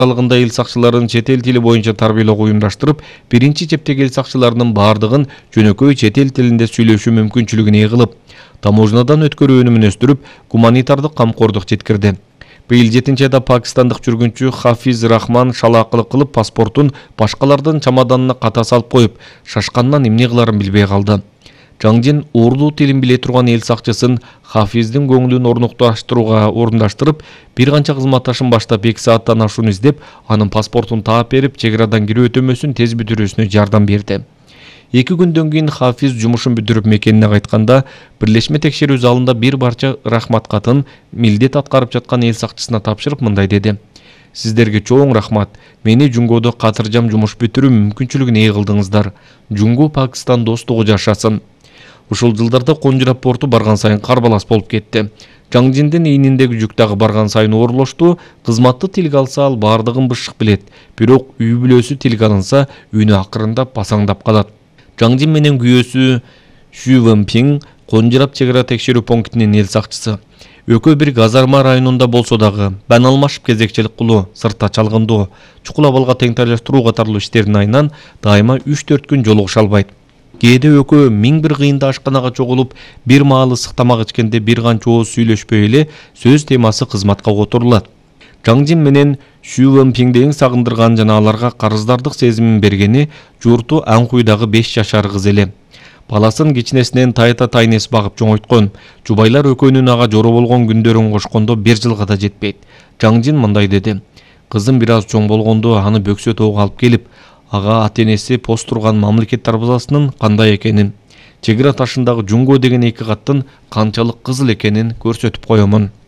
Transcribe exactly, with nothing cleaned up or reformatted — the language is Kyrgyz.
аралыгында эл сакчыларын чет эл тили боюнча тарбиялоого уюмдаштырып, биринчи чептеги эл сакчыларынын бардыгын жөнөкөй чет эл тилинде сүйлөшүү мүмкүнчүлүгүн кылып, таможнядан өткөрүү өнүмүн өстүрүп, гуманитардык камкордук жеткирди. Быйыл жетинчи айда пакистандык жүргүнчү Хафиз Рахман шалаакылык кылып паспортун башкалардын чамаданына ката салып коюп, шашканынан эмне кыларын билбей калды. Жаңжин урду тилин биле турган эл сакчысын Хафиздин көңүлүн орнукташтырууга орундаштырып, бир канча кызматташын баштап эки сааттан ашууну издеп, анын паспортун таап берип, чек арадан кирүү өтөмөсүн тез бүтүрүүсүнө жардам берди. Эки күндөн кийин Хафиз жумушун бүтүрүп мекенине кайтканда, бирлешме текшерүү залында бир барча рахмат катын милдет аткарып жаткан эл сакчысына тапшырып мындай деди: "Сиздерге чоң рахмат. Мени Жунгодо катыржам жумуш бүтүрүү мүмкүнчүлүгүн ээ кылдыңыздар. Жунгу Пакистан достугу жашасын." Ушул жылдарда Конжурап порту барган сайын карбалас болуп кетти. Жаңжиндин ийниндеги жүк дагы барган сайын оорлошту. Кызматты тилге алса ал бардыгын бышык билет. Бирок үй бүлөсү тилге алынса, үнү акырындап басаңдап калат. Жаңжин менен күйөөсү Шу Вэнпинг Конжурап чек ара текшерүү пунктинин эл сакчысы. Экөө бир Газарма районунда болсо дагы, бан алмашып кезекчилик кылуу, сыртта чалгындоо, чукул абалга теңтайлаштыруу катарлуу иштердин айынан дайыма үч төрт күн жолугуша албайт. Кээде экөө миң бир кыйында ашканага чогулуп, бир маалы ысык тамак ичкенде бир канча ооз сүйлөшпөй эле сөз темасы кызматка которулат. Жаңжин менен Шу Вэнпингди эң сагындырган жана аларга карыздардык сезимин бергени журту Анкуйдагы беш жашар кыз эле. Баласын кичинесинен тайта тайнес багып жоңойткон. Жубайлар экөөнүн ага жоро болгон күндөрүн кошкондо бир жылга да жетпейт. Жаңжин мындай деди: "Кызым бир аз чоң болгондо аны бөксө тоого алып келип, ага ата-энеси пост турган мамлекет дарбазасынын кандай экенин, чек ара ташындагы Жунго деген эки каттын канчалык кызыл экенин көрсөтүп коёмун."